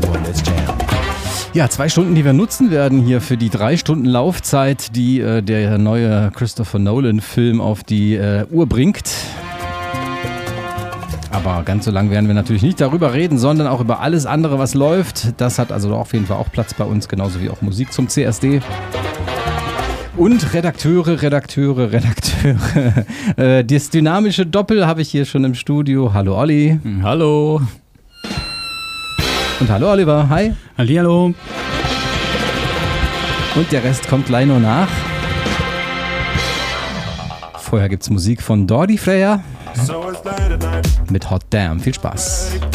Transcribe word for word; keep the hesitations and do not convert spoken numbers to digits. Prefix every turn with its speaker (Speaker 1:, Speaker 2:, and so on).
Speaker 1: Ja, zwei Stunden, die wir nutzen werden hier für die drei Stunden Laufzeit, die äh, der neue Christopher Nolan-Film auf die äh, Uhr bringt. Aber ganz so lang werden wir natürlich nicht darüber reden, sondern auch über alles andere, was läuft. Das hat also auf jeden Fall auch Platz bei uns, genauso wie auch Musik zum C S D. Und Redakteure, Redakteure, Redakteure. äh, das dynamische Doppel habe ich hier schon im Studio. Hallo Olli.
Speaker 2: Hallo.
Speaker 1: Und hallo Oliver, hi.
Speaker 2: Hallihallo.
Speaker 1: Und der Rest kommt gleich noch nach. Vorher gibt's Musik von Dordi Freya mit Hot Damn. Viel Spaß.